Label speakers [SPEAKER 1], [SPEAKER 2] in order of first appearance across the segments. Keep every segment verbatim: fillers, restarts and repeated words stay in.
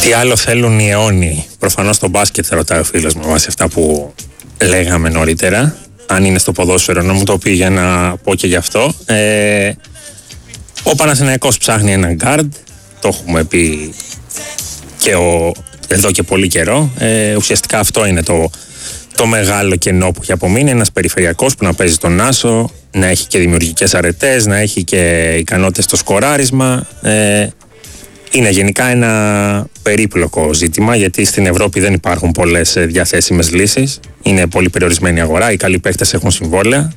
[SPEAKER 1] Τι άλλο θέλουν οι αιώνιοι? Προφανώς το μπάσκετ, θα ρωτάει ο φίλος με βάση αυτά που λέγαμε νωρίτερα. Αν είναι στο ποδόσφαιρο, να μου το πει για να πω και γι' αυτό. Ε, ο Παναθηναϊκός ψάχνει έναν guard. Το έχουμε πει και ο, εδώ και πολύ καιρό. Ε, ουσιαστικά αυτό είναι το, το μεγάλο κενό που έχει απομείνει. Ένας περιφερειακός που να παίζει τον άσο, να έχει και δημιουργικές αρετές, να έχει και ικανότητες στο σκοράρισμα. Ε, είναι γενικά ένα περίπλοκο ζήτημα, γιατί στην Ευρώπη δεν υπάρχουν πολλές διαθέσιμες λύσεις. Είναι πολύ περιορισμένη η αγορά, οι καλοί παίκτες έχουν συμβόλαια.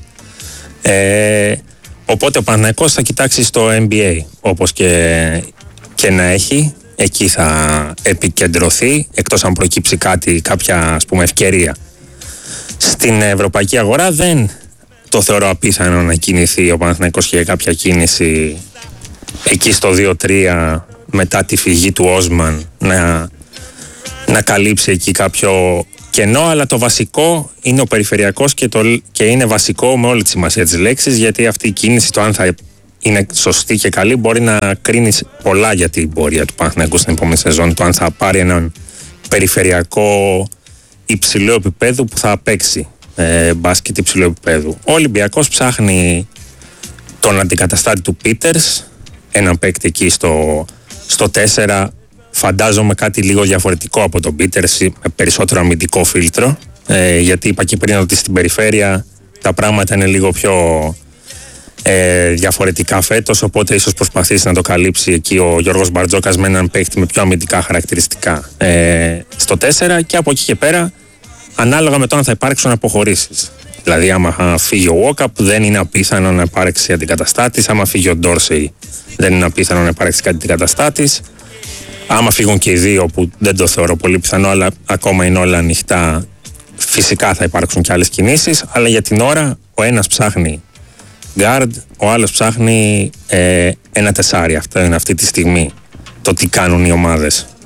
[SPEAKER 1] Ε, οπότε ο Παναθηναϊκός θα κοιτάξει στο N B A, όπως και, και να έχει. Εκεί θα επικεντρωθεί, εκτός αν προκύψει κάτι, κάποια ας πούμε ευκαιρία. Στην ευρωπαϊκή αγορά δεν το θεωρώ απίθανο να κινηθεί ο Παναθηναϊκός και κάποια κίνηση εκεί στο δύο τρία μετά τη φυγή του Όσμαν, να, να καλύψει εκεί κάποιο κενό, αλλά το βασικό είναι ο περιφερειακός και, το, και είναι βασικό με όλη τη σημασία της λέξης, γιατί αυτή η κίνηση, το αν θα είναι σωστή και καλή, μπορεί να κρίνει πολλά για την πορεία του Παναθηναϊκού στην επόμενη σεζόν, το αν θα πάρει έναν περιφερειακό υψηλό επίπεδο που θα παίξει ε, μπάσκετ υψηλό επίπεδο. Ο Ολυμπιακός ψάχνει τον αντικαταστάτη του Πίτερς, έναν παίκτη εκεί στο, στο τέσσερα, φαντάζομαι κάτι λίγο διαφορετικό από τον Πίτερς, με περισσότερο αμυντικό φίλτρο, ε, γιατί είπα και πριν ότι στην περιφέρεια τα πράγματα είναι λίγο πιο ε, διαφορετικά φέτος, οπότε ίσως προσπαθήσει να το καλύψει εκεί ο Γιώργος Μπαρτζόκας με έναν παίκτη με πιο αμυντικά χαρακτηριστικά ε, στο τέσσερα, και από εκεί και πέρα ανάλογα με το αν θα υπάρξουν αποχωρήσεις. Δηλαδή, άμα φύγει ο Walkup, δεν είναι απίθανο να υπάρξει αντικαταστάτης. Άμα φύγει ο Ντόρσεϊ, δεν είναι απίθανο να υπάρξει κάτι αντικαταστάτης. Άμα φύγουν και οι δύο, που δεν το θεωρώ πολύ πιθανό, αλλά ακόμα είναι όλα ανοιχτά, φυσικά θα υπάρξουν και άλλες κινήσεις. Αλλά για την ώρα, ο ένας ψάχνει guard, ο άλλος ψάχνει ε, ένα τεσάρι. Αυτό είναι αυτή τη στιγμή το τι κάνουν οι ομάδες.